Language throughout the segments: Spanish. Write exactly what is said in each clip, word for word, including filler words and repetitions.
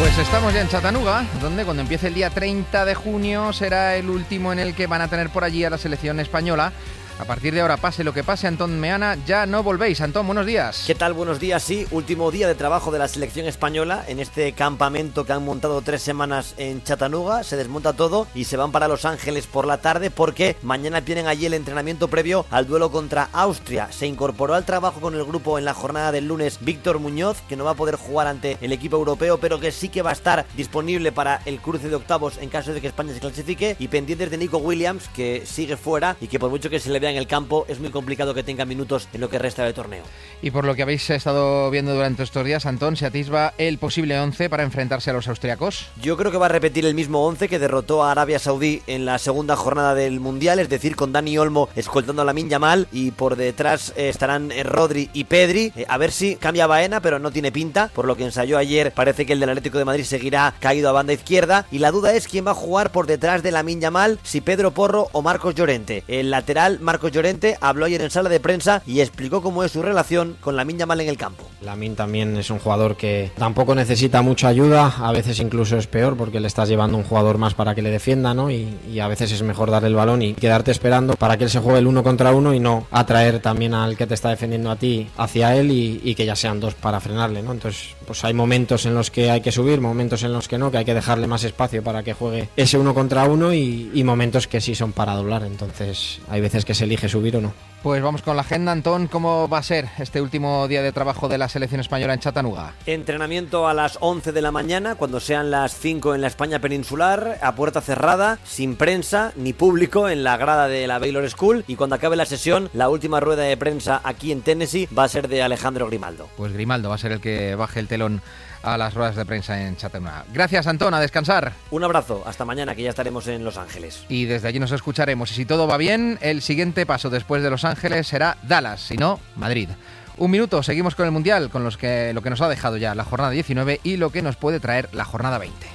Pues estamos ya en Chattanooga, donde cuando empiece el día treinta de junio será el último en el que van a tener por allí a la selección española. A partir de ahora, pase lo que pase, Antón Meana, ya no volvéis. Antón, buenos días. ¿Qué tal? Buenos días, sí. Último día de trabajo de la selección española en este campamento que han montado tres semanas en Chattanooga. Se desmonta todo y se van para Los Ángeles por la tarde porque mañana tienen allí el entrenamiento previo al duelo contra Austria. Se incorporó al trabajo con el grupo en la jornada del lunes Víctor Muñoz, que no va a poder jugar ante el equipo europeo, pero que sí que va a estar disponible para el cruce de octavos en caso de que España se clasifique, y pendientes de Nico Williams, que sigue fuera y que por mucho que se le vea en el campo es muy complicado que tenga minutos en lo que resta del torneo. Y por lo que habéis estado viendo durante estos días, Antón, se atisba el posible once para enfrentarse a los austriacos. Yo creo que va a repetir el mismo once que derrotó a Arabia Saudí en la segunda jornada del Mundial, es decir, con Dani Olmo escoltando a Lamine Yamal, y por detrás eh, estarán eh, Rodri y Pedri. Eh, a ver si cambia Baena, pero no tiene pinta. Por lo que ensayó ayer, parece que el del Atlético de Madrid seguirá caído a banda izquierda, y la duda es quién va a jugar por detrás de Lamine Yamal, si Pedro Porro o Marcos Llorente. El lateral, Marcos Llorente, habló ayer en sala de prensa y explicó cómo es su relación con Lamine Yamal en el campo. Lamine también es un jugador que tampoco necesita mucha ayuda, a veces incluso es peor porque le estás llevando un jugador más para que le defienda, ¿no? Y, y a veces es mejor darle el balón y quedarte esperando para que él se juegue el uno contra uno y no atraer también al que te está defendiendo a ti hacia él y, y que ya sean dos para frenarle, ¿no? Entonces, pues hay momentos en los que hay que subir, momentos en los que no, que hay que dejarle más espacio para que juegue ese uno contra uno y, y momentos que sí son para doblar. Entonces, hay veces que se elige subir o no. Pues vamos con la agenda, Antón. ¿Cómo va a ser este último día de trabajo de la selección española en Chattanooga? Entrenamiento a las once de la mañana, cuando sean las cinco en la España peninsular, a puerta cerrada, sin prensa ni público en la grada de la Baylor School, y cuando acabe la sesión, la última rueda de prensa aquí en Tennessee va a ser de Alejandro Grimaldo. Pues Grimaldo va a ser el que baje el telón a las ruedas de prensa en Chattanooga. Gracias, Antón, a descansar. Un abrazo, hasta mañana, que ya estaremos en Los Ángeles. Y desde allí nos escucharemos, y si todo va bien, el siguiente paso después de Los Ángeles será Dallas, si no, Madrid. Un minuto, seguimos con el Mundial, con los que, lo que nos ha dejado ya la jornada diecinueve y lo que nos puede traer la jornada veinte.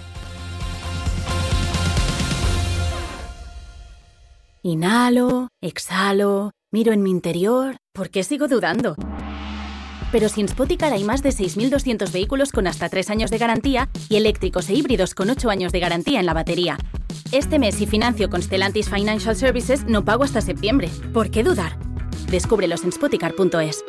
Inhalo, exhalo, miro en mi interior. ¿Por qué sigo dudando? Pero si en Spoticar hay más de seis mil doscientos vehículos con hasta tres años de garantía y eléctricos e híbridos con ocho años de garantía en la batería. Este mes, si financio con Stellantis Financial Services, no pago hasta septiembre. ¿Por qué dudar? Descúbrelos en spoticar punto es.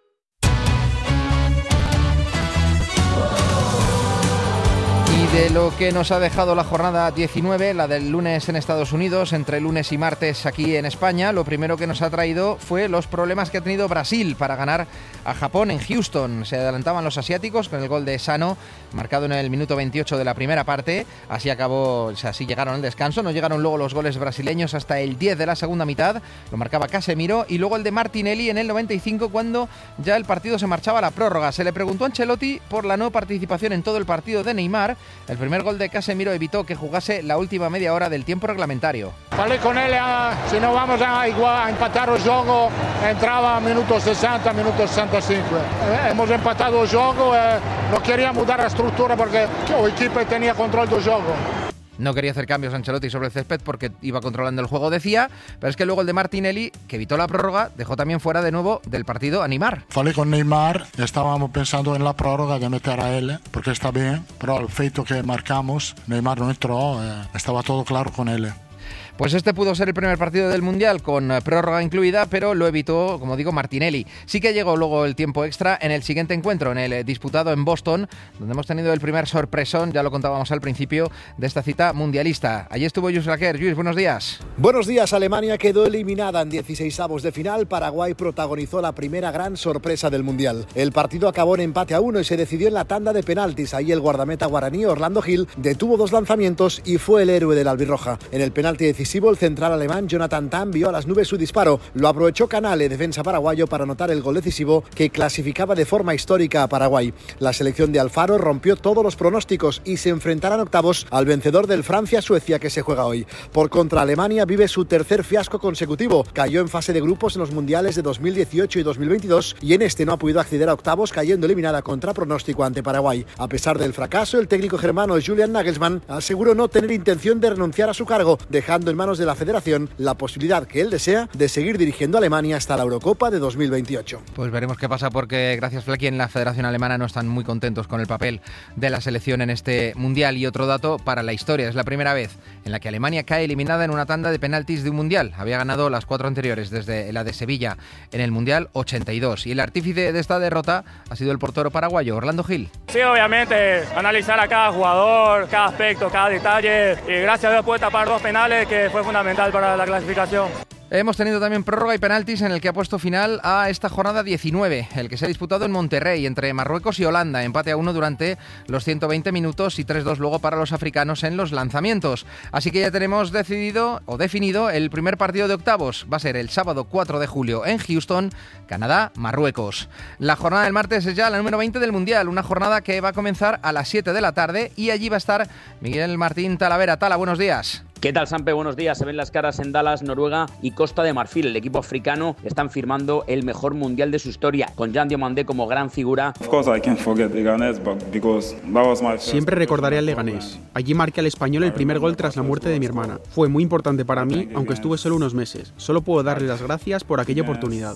Y de lo que nos ha dejado la jornada diecinueve, la del lunes en Estados Unidos, entre lunes y martes aquí en España, lo primero que nos ha traído fue los problemas que ha tenido Brasil para ganar a Japón en Houston. Se adelantaban los asiáticos con el gol de Sano, marcado en el minuto veintiocho de la primera parte. Así acabó, o sea, así llegaron al descanso. No llegaron luego los goles brasileños hasta el diez de la segunda mitad. Lo marcaba Casemiro, y luego el de Martinelli en el noventa y cinco, cuando ya el partido se marchaba a la prórroga. Se le preguntó a Ancelotti por la no participación en todo el partido de Neymar. El primer gol de Casemiro evitó que jugase la última media hora del tiempo reglamentario. Falei con él, si no vamos a, igual, a empatar el juego, entraba a minuto sesenta, minuto sesenta y cinco. Eh, hemos empatado el juego, eh, no quería mudar la estructura porque el equipo tenía control del juego. No quería hacer cambios Ancelotti sobre el césped porque iba controlando el juego, decía, pero es que luego el de Martinelli, que evitó la prórroga, dejó también fuera de nuevo del partido a Neymar. Falei con Neymar, estábamos pensando en la prórroga de meter a él, porque está bien, pero el feito que marcamos, Neymar no entró, eh, estaba todo claro con él. Pues este pudo ser el primer partido del Mundial con prórroga incluida, pero lo evitó, como digo, Martinelli. Sí que llegó luego el tiempo extra en el siguiente encuentro, en el disputado en Boston, donde hemos tenido el primer sorpresón, ya lo contábamos al principio, de esta cita mundialista. Allí estuvo Lluís Raquer. Lluís, buenos días. Buenos días. Alemania quedó eliminada en dieciseisavos de final. Paraguay protagonizó la primera gran sorpresa del Mundial. El partido acabó en empate a uno y se decidió en la tanda de penaltis. Ahí el guardameta guaraní Orlando Gil detuvo dos lanzamientos y fue el héroe del albirroja. En el penalti decisivo, el central alemán Jonathan Tah vio a las nubes su disparo. Lo aprovechó Canale, defensa paraguayo, para anotar el gol decisivo que clasificaba de forma histórica a Paraguay. La selección de Alfaro rompió todos los pronósticos y se enfrentarán octavos al vencedor del Francia-Suecia que se juega hoy. Por contra, Alemania vive su tercer fiasco consecutivo. Cayó en fase de grupos en los mundiales de dos mil dieciocho y dos mil veintidós y en este no ha podido acceder a octavos, cayendo eliminada contra pronóstico ante Paraguay. A pesar del fracaso, el técnico germano Julian Nagelsmann aseguró no tener intención de renunciar a su cargo, dejando en manos de la Federación la posibilidad que él desea de seguir dirigiendo a Alemania hasta la Eurocopa de dos mil veintiocho. Pues veremos qué pasa, porque gracias Flecky, en la Federación Alemana no están muy contentos con el papel de la selección en este Mundial. Y otro dato para la historia: es la primera vez en la que Alemania cae eliminada en una tanda de penaltis de un Mundial. Había ganado las cuatro anteriores, desde la de Sevilla en el Mundial ochenta y dos. Y el artífice de esta derrota ha sido el portero paraguayo Orlando Gil. Sí, obviamente, analizar a cada jugador, cada aspecto, cada detalle, y gracias a Dios puede tapar dos penales, que fue fundamental para la clasificación. Hemos tenido también prórroga y penaltis en el que ha puesto final a esta jornada diecinueve, el que se ha disputado en Monterrey entre Marruecos y Holanda. Empate a uno durante los ciento veinte minutos y tres dos luego para los africanos en los lanzamientos. Así que ya tenemos decidido o definido el primer partido de octavos. Va a ser el sábado cuatro de julio en Houston, Canadá, Marruecos. La jornada del martes es ya la número veinte del Mundial, una jornada que va a comenzar a las siete de la tarde, y allí va a estar Miguel Martín Talavera. Tala, buenos días. ¿Qué tal, Sampe? Buenos días. Se ven las caras en Dallas, Noruega y Costa de Marfil. El equipo africano están firmando el mejor mundial de su historia, con Jean Diomandé como gran figura. Siempre recordaré al Leganés. Allí marqué al español el primer gol tras la muerte de mi hermana. Fue muy importante para mí, aunque estuve solo unos meses. Solo puedo darle las gracias por aquella oportunidad.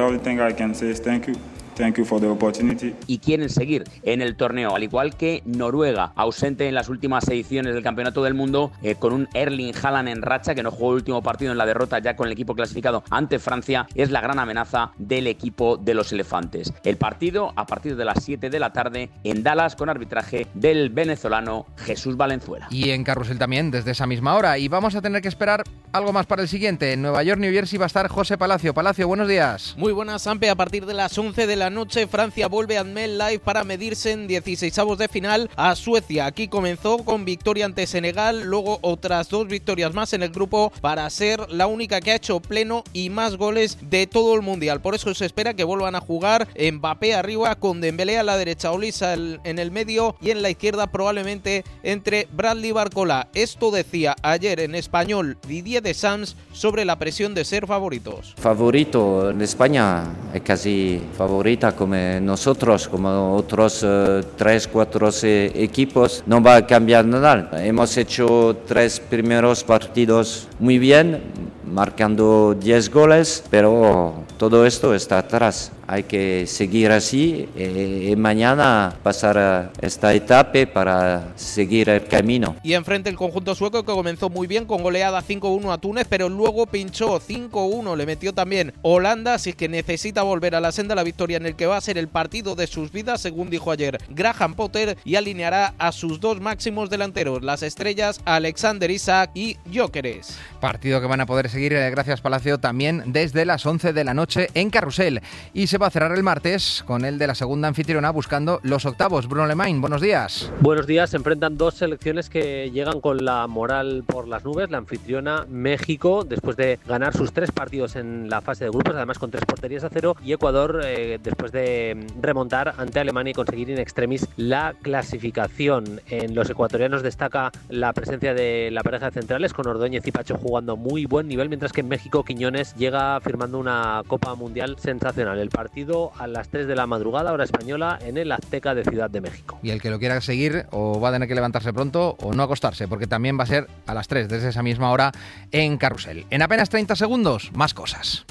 Thank you for the opportunity. Y quieren seguir en el torneo, al igual que Noruega, ausente en las últimas ediciones del Campeonato del Mundo, eh, con un Erling Haaland en racha, que no jugó el último partido en la derrota ya con el equipo clasificado ante Francia. Es la gran amenaza del equipo de los elefantes. El partido a partir de las siete de la tarde en Dallas, con arbitraje del venezolano Jesús Valenzuela. Y en Carrusel también desde esa misma hora. Y vamos a tener que esperar algo más para el siguiente. En Nueva York, New Jersey, va a estar José Palacio. Palacio, buenos días. Muy buenas, Sampe. A partir de las once de la noche, Francia vuelve a MetLife para medirse en dieciseisavos de final a Suecia. Aquí comenzó con victoria ante Senegal, luego otras dos victorias más en el grupo para ser la única que ha hecho pleno y más goles de todo el Mundial. Por eso se espera que vuelvan a jugar Mbappé arriba, con Dembélé a la derecha, Olisa en el medio y en la izquierda probablemente entre Bradley y Barcola. Esto decía ayer en español Didier Deschamps sobre la presión de ser favoritos. Favorito en España es casi favorita como nosotros, como otros uh, tres, cuatro eh, equipos. No va a cambiar nada. Hemos hecho tres primeros partidos muy bien, marcando diez goles, pero todo esto está atrás. Hay que seguir así y, y mañana pasar esta etapa para seguir el camino. Y enfrente el conjunto sueco, que comenzó muy bien con goleada cinco uno a Túnez, pero luego pinchó cinco uno, le metió también Holanda, así que necesita volver a la senda la victoria en el que va a ser el partido de sus vidas, según dijo ayer Graham Potter, y alineará a sus dos máximos delanteros, las estrellas Alexander Isak y Gyökeres. Partido que van a poder seguir, gracias Palacio, también desde las once de la noche en Carrusel. Y se va a cerrar el martes con el de la segunda anfitriona buscando los octavos. Bruno Lemain, buenos días. Buenos días. Se enfrentan dos selecciones que llegan con la moral por las nubes. La anfitriona México, después de ganar sus tres partidos en la fase de grupos, además con tres porterías a cero, y Ecuador, eh, después de remontar ante Alemania y conseguir in extremis la clasificación. En los ecuatorianos destaca la presencia de la pareja de centrales, con Ordóñez y Pacho jugando muy buen nivel, mientras que en México Quiñones llega firmando una Copa Mundial sensacional. El partido a las tres de la madrugada, hora española, en el Azteca de Ciudad de México. Y el que lo quiera seguir o va a tener que levantarse pronto o no acostarse, porque también va a ser a las tres, desde esa misma hora, en Carrusel. En apenas treinta segundos, más cosas.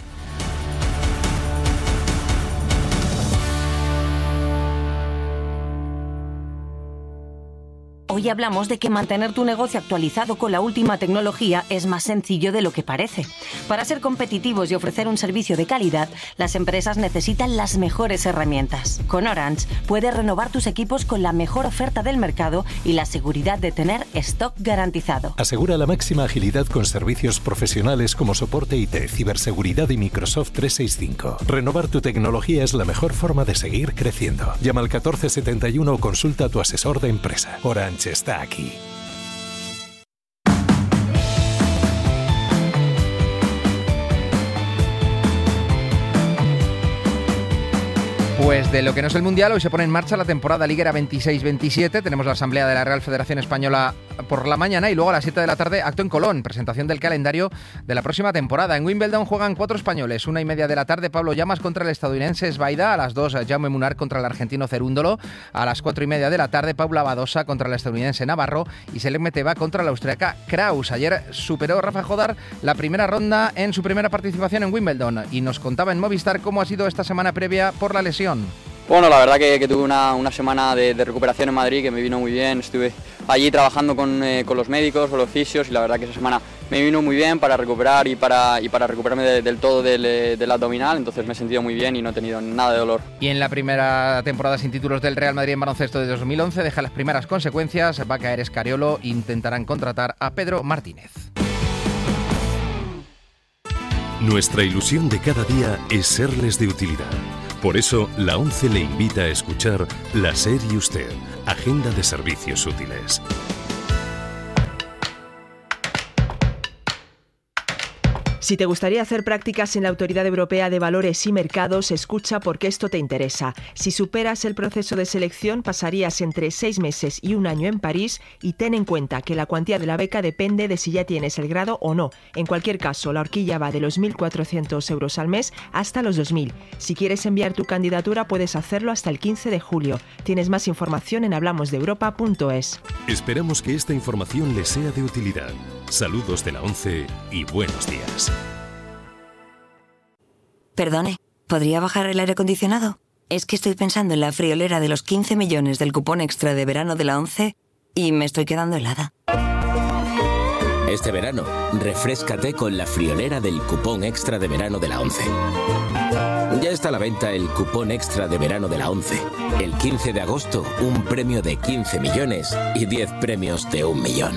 Hoy hablamos de que mantener tu negocio actualizado con la última tecnología es más sencillo de lo que parece. Para ser competitivos y ofrecer un servicio de calidad, las empresas necesitan las mejores herramientas. Con Orange puedes renovar tus equipos con la mejor oferta del mercado y la seguridad de tener stock garantizado. Asegura la máxima agilidad con servicios profesionales como soporte I T, ciberseguridad y Microsoft trescientos sesenta y cinco. Renovar tu tecnología es la mejor forma de seguir creciendo. Llama al catorce setenta y uno o consulta a tu asesor de empresa. Orange está aquí. Pues de lo que no es el Mundial, hoy se pone en marcha la temporada liguera veintiséis veintisiete. Tenemos la Asamblea de la Real Federación Española por la mañana y luego a las siete de la tarde acto en Colón, presentación del calendario de la próxima temporada. En Wimbledon juegan cuatro españoles, una y media de la tarde Pablo Llamas contra el estadounidense Svaida, a las dos Jaume Munar contra el argentino Cerúndolo, a las cuatro y media de la tarde Paula Badosa contra el estadounidense Navarro y Selene Meteva contra la austriaca Kraus. Ayer superó Rafa Jodar la primera ronda en su primera participación en Wimbledon y nos contaba en Movistar cómo ha sido esta semana previa por la lesión. Bueno, la verdad que, que tuve una, una semana de, de recuperación en Madrid que me vino muy bien. Estuve allí trabajando con, eh, con los médicos, con los fisios, y la verdad que esa semana me vino muy bien para recuperar y para, y para recuperarme de, del todo del, del abdominal. Entonces me he sentido muy bien y no he tenido nada de dolor. Y en la primera temporada sin títulos del Real Madrid en baloncesto de dos mil once deja las primeras consecuencias. Va a caer Escariolo, intentarán contratar a Pedro Martínez. Nuestra ilusión de cada día es serles de utilidad. Por eso, la ONCE le invita a escuchar La SER y Usted, Agenda de Servicios Útiles. Si te gustaría hacer prácticas en la Autoridad Europea de Valores y Mercados, escucha porque esto te interesa. Si superas el proceso de selección, pasarías entre seis meses y un año en París y ten en cuenta que la cuantía de la beca depende de si ya tienes el grado o no. En cualquier caso, la horquilla va de los mil cuatrocientos euros al mes hasta los dos mil. Si quieres enviar tu candidatura, puedes hacerlo hasta el quince de julio. Tienes más información en hablamos de europa punto es. Esperamos que esta información les sea de utilidad. Saludos de la ONCE y buenos días. Perdone, ¿podría bajar el aire acondicionado? Es que estoy pensando en la friolera de los quince millones del cupón extra de verano de la ONCE y me estoy quedando helada. Este verano, refréscate con la friolera del cupón extra de verano de la ONCE. Ya está a la venta el cupón extra de verano de la ONCE. El quince de agosto, un premio de quince millones y diez premios de un millón.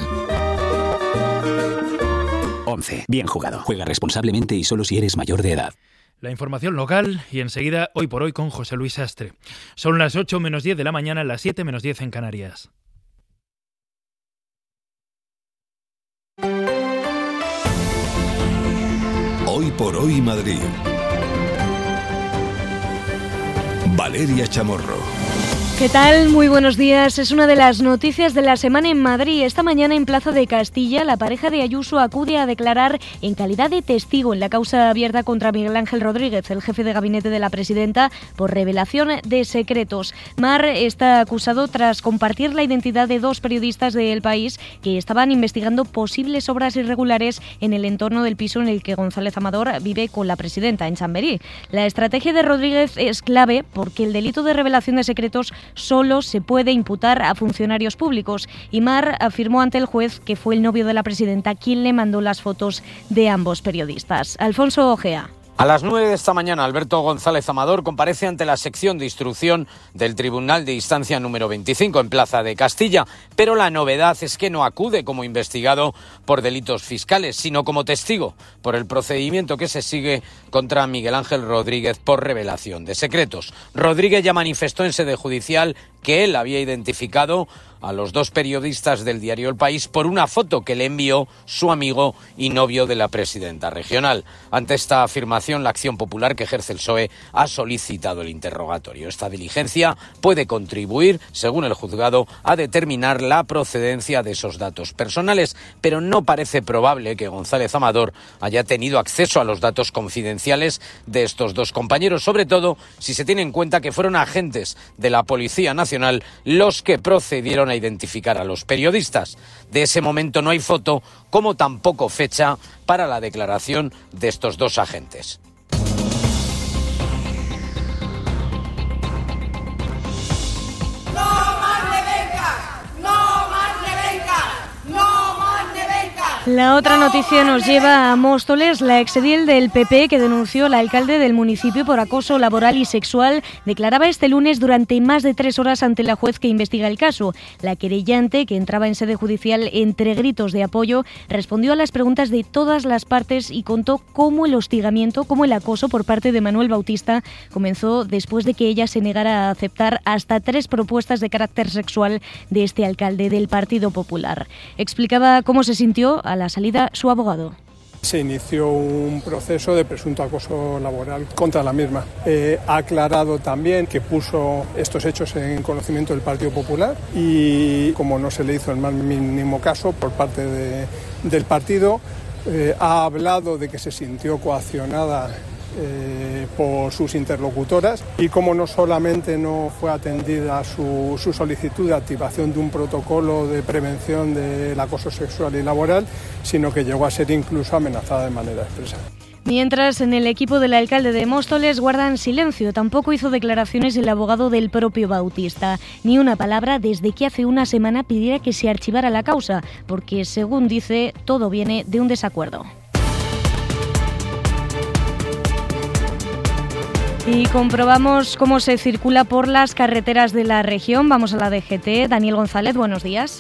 ONCE. Bien jugado. Juega responsablemente y solo si eres mayor de edad. La información local y enseguida Hoy por Hoy con José Luis Sastre. Son las ocho menos diez de la mañana, las siete menos diez en Canarias. Hoy por Hoy Madrid. Valeria Chamorro. ¿Qué tal? Muy buenos días. Es una de las noticias de la semana en Madrid. Esta mañana en Plaza de Castilla, la pareja de Ayuso acude a declarar en calidad de testigo en la causa abierta contra Miguel Ángel Rodríguez, el jefe de gabinete de la presidenta, por revelación de secretos. Mar está acusado tras compartir la identidad de dos periodistas de El País que estaban investigando posibles obras irregulares en el entorno del piso en el que González Amador vive con la presidenta, en Chamberí. La estrategia de Rodríguez es clave porque el delito de revelación de secretos solo se puede imputar a funcionarios públicos. Y Mar afirmó ante el juez que fue el novio de la presidenta quien le mandó las fotos de ambos periodistas. Alfonso Ojea. A las nueve de esta mañana, Alberto González Amador comparece ante la sección de instrucción del Tribunal de Instancia número veinticinco en Plaza de Castilla, pero la novedad es que no acude como investigado por delitos fiscales, sino como testigo por el procedimiento que se sigue contra Miguel Ángel Rodríguez por revelación de secretos. Rodríguez ya manifestó en sede judicial que él había identificado a los dos periodistas del diario El País por una foto que le envió su amigo y novio de la presidenta regional. Ante esta afirmación, la Acción Popular que ejerce el P S O E ha solicitado el interrogatorio. Esta diligencia puede contribuir, según el juzgado, a determinar la procedencia de esos datos personales, pero no parece probable que González Amador haya tenido acceso a los datos confidenciales de estos dos compañeros, sobre todo si se tiene en cuenta que fueron agentes de la Policía Nacional los que procedieron a identificar a los periodistas. De ese momento no hay foto, como tampoco fecha para la declaración de estos dos agentes. La otra noticia nos lleva a Móstoles. La exedil del P P, que denunció al alcalde del municipio por acoso laboral y sexual, declaraba este lunes durante más de tres horas ante la juez que investiga el caso. La querellante, que entraba en sede judicial entre gritos de apoyo, respondió a las preguntas de todas las partes y contó cómo el hostigamiento, cómo el acoso por parte de Manuel Bautista comenzó después de que ella se negara a aceptar hasta tres propuestas de carácter sexual de este alcalde del Partido Popular. Explicaba cómo se sintió a la salida su abogado. se inició un proceso de presunto acoso laboral contra la misma. Eh, ha aclarado también que puso estos hechos en conocimiento del Partido Popular y, como no se le hizo el más mínimo caso por parte de, del partido, eh, ha hablado de que se sintió coaccionada Eh, por sus interlocutoras y como no solamente no fue atendida su, su solicitud de activación de un protocolo de prevención del acoso sexual y laboral, sino que llegó a ser incluso amenazada de manera expresa. Mientras, en el equipo del alcalde de Móstoles guardan silencio. Tampoco hizo declaraciones el abogado del propio Bautista. Ni una palabra desde que hace una semana pidiera que se archivara la causa, porque, según dice, todo viene de un desacuerdo. Y comprobamos cómo se circula por las carreteras de la región. Vamos a la D G T. Daniel González, buenos días.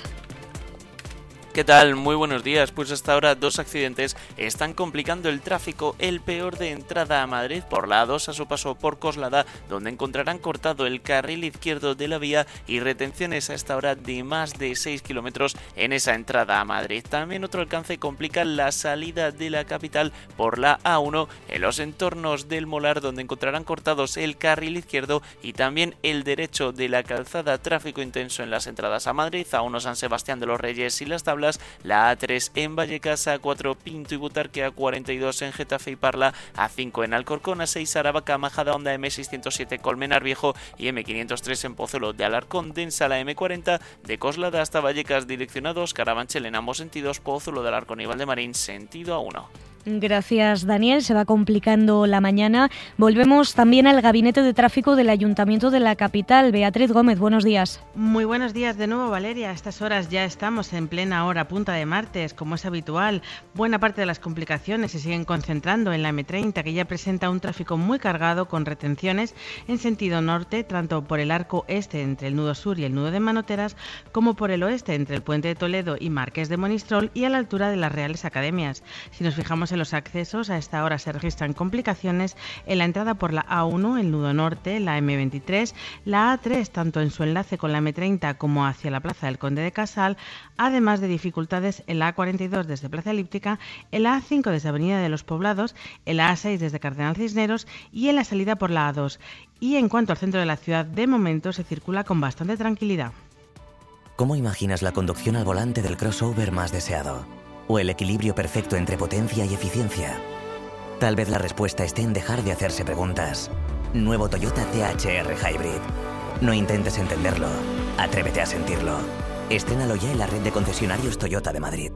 ¿Qué tal? Muy buenos días. Pues hasta ahora dos accidentes están complicando el tráfico. El peor de entrada a Madrid por la A dos a su paso por Coslada, donde encontrarán cortado el carril izquierdo de la vía y retenciones a esta hora de más de seis kilómetros en esa entrada a Madrid. También otro alcance complica la salida de la capital por la A uno en los entornos del Molar, donde encontrarán cortados el carril izquierdo y también el derecho de la calzada. Tráfico intenso en las entradas a Madrid, A uno San Sebastián de los Reyes y Las Tablas, la A tres en Vallecas, A cuatro Pinto y Butarque, A cuarenta y dos en Getafe y Parla, A cinco en Alcorcón, A seis Aravaca, Majadahonda, M seiscientos siete Colmenar Viejo y M quinientos tres en Pozuelo de Alarcón. Densa la M cuarenta de Coslada hasta Vallecas, direccionados Carabanchel en ambos sentidos, Pozuelo de Alarcón y Valdemarín, sentido A uno. Gracias, Daniel. Se va complicando la mañana. Volvemos también al Gabinete de Tráfico del Ayuntamiento de la capital. Beatriz Gómez, buenos días. Muy buenos días de nuevo, Valeria. A estas horas ya estamos en plena hora punta de martes, como es habitual. Buena parte de las complicaciones se siguen concentrando en la M treinta, que ya presenta un tráfico muy cargado con retenciones en sentido norte, tanto por el arco este entre el nudo sur y el nudo de Manoteras, como por el oeste entre el Puente de Toledo y Marqués de Monistrol y a la altura de las Reales Academias. Si nos fijamos en los accesos, a esta hora se registran complicaciones en la entrada por la A uno, el nudo norte, la M veintitrés, la A tres, tanto en su enlace con la M treinta como hacia la Plaza del Conde de Casal, además de dificultades en la A cuarenta y dos desde Plaza Elíptica, en la A cinco desde Avenida de los Poblados, en la A seis desde Cardenal Cisneros y en la salida por la A dos. Y en cuanto al centro de la ciudad, de momento se circula con bastante tranquilidad. ¿Cómo imaginas la conducción al volante del crossover más deseado? ¿O el equilibrio perfecto entre potencia y eficiencia? Tal vez la respuesta esté en dejar de hacerse preguntas. Nuevo Toyota C H R Hybrid. No intentes entenderlo, atrévete a sentirlo. Estrénalo ya en la red de concesionarios Toyota de Madrid.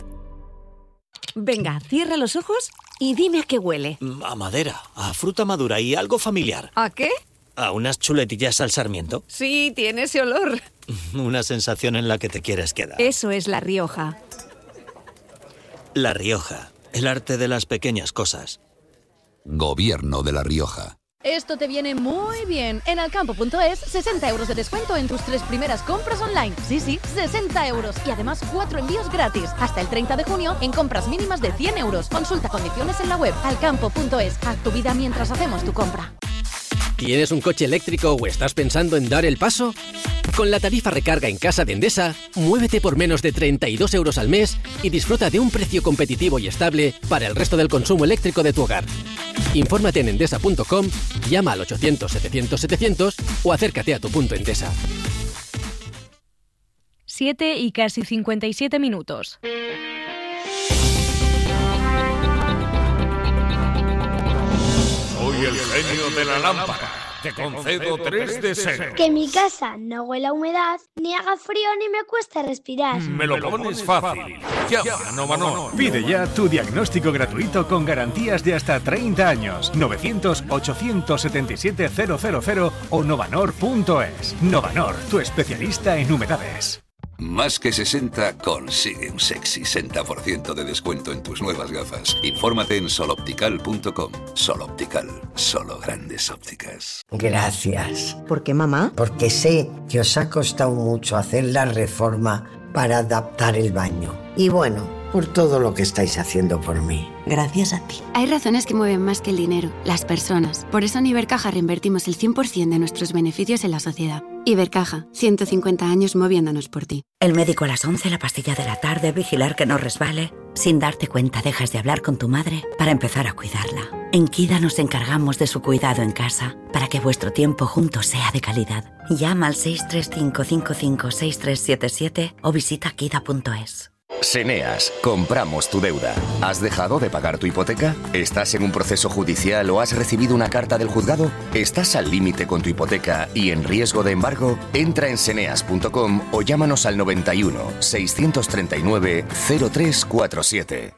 Venga, cierra los ojos y dime a qué huele. A madera, a fruta madura y algo familiar. ¿A qué? ¿A unas chuletillas al sarmiento? Sí, tiene ese olor. Una sensación en la que te quieres quedar. Eso es La Rioja. La Rioja, el arte de las pequeñas cosas. Gobierno de La Rioja. Esto te viene muy bien. En alcampo punto es, sesenta euros de descuento en tus tres primeras compras online. Sí, sí, sesenta euros. Y además cuatro envíos gratis. Hasta el treinta de junio en compras mínimas de cien euros. Consulta condiciones en la web alcampo punto es. Haz tu vida mientras hacemos tu compra. ¿Tienes un coche eléctrico o estás pensando en dar el paso? Con la tarifa recarga en casa de Endesa, muévete por menos de treinta y dos euros al mes y disfruta de un precio competitivo y estable para el resto del consumo eléctrico de tu hogar. Infórmate en endesa punto com, llama al ochocientos setecientos setecientos o acércate a tu punto Endesa. siete y casi cincuenta y siete minutos. Soy el genio de la lámpara. Te concedo tres deseos. Que mi casa no huela a humedad, ni haga frío ni me cueste respirar. Me lo pones fácil. Llama a Novanor. Pide ya tu diagnóstico gratuito con garantías de hasta treinta años. novecientos ochocientos setenta y siete cero cero cero o novanor punto es. Novanor, tu especialista en humedades. Más que sesenta consigue un sexy sesenta por ciento de descuento en tus nuevas gafas. Infórmate en soloptical punto com. Sol Optical, solo grandes ópticas. Gracias. ¿Por qué, mamá? Porque sé que os ha costado mucho hacer la reforma para adaptar el baño. Y bueno, por todo lo que estáis haciendo por mí. Gracias a ti. Hay razones que mueven más que el dinero, las personas. Por eso en Ibercaja reinvertimos el cien por ciento de nuestros beneficios en la sociedad. Ibercaja, ciento cincuenta años moviéndonos por ti. El médico a las once, la pastilla de la tarde, vigilar que no resbale. Sin darte cuenta dejas de hablar con tu madre para empezar a cuidarla. En Kida nos encargamos de su cuidado en casa para que vuestro tiempo juntos sea de calidad. Llama al seis tres cinco cinco cinco seis tres siete siete o visita kida punto es. Seneas, compramos tu deuda. ¿Has dejado de pagar tu hipoteca? ¿Estás en un proceso judicial o has recibido una carta del juzgado? ¿Estás al límite con tu hipoteca y en riesgo de embargo? Entra en seneas punto com o llámanos al noventa y uno, seiscientos treinta y nueve, cero tres cuarenta y siete.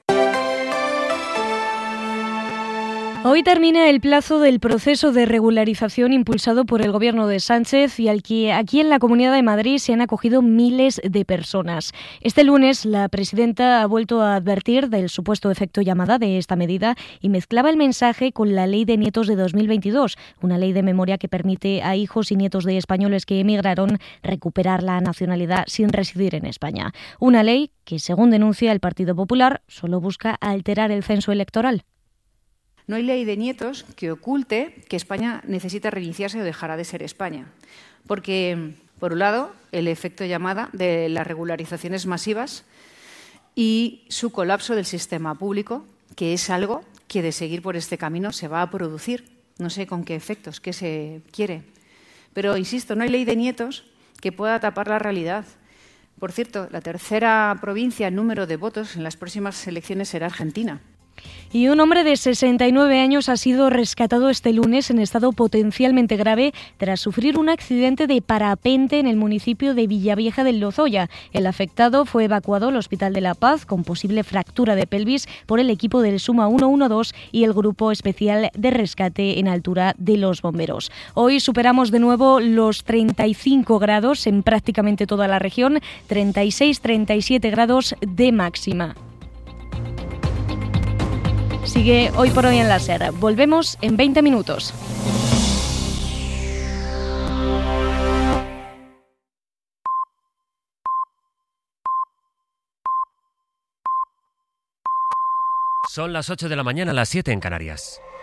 Hoy termina el plazo del proceso de regularización impulsado por el Gobierno de Sánchez y al que aquí en la Comunidad de Madrid se han acogido miles de personas. Este lunes la presidenta ha vuelto a advertir del supuesto efecto llamada de esta medida y mezclaba el mensaje con la Ley de Nietos de dos mil veintidós, una ley de memoria que permite a hijos y nietos de españoles que emigraron recuperar la nacionalidad sin residir en España. Una ley que, según denuncia el Partido Popular, solo busca alterar el censo electoral. No hay ley de nietos que oculte que España necesita reiniciarse o dejará de ser España. Porque, por un lado, el efecto llamada de las regularizaciones masivas y su colapso del sistema público, que es algo que de seguir por este camino se va a producir. No sé con qué efectos, qué se quiere. Pero, insisto, no hay ley de nietos que pueda tapar la realidad. Por cierto, la tercera provincia en número de votos en las próximas elecciones será Argentina. Y un hombre de sesenta y nueve años ha sido rescatado este lunes en estado potencialmente grave tras sufrir un accidente de parapente en el municipio de Villavieja del Lozoya. El afectado fue evacuado al Hospital de La Paz con posible fractura de pelvis por el equipo del Suma ciento doce y el Grupo Especial de Rescate en Altura de los Bomberos. Hoy superamos de nuevo los treinta y cinco grados en prácticamente toda la región, treinta y seis a treinta y siete grados de máxima. Sigue Hoy por Hoy en la SER. Volvemos en veinte minutos. Son las ocho de la mañana, las siete en Canarias.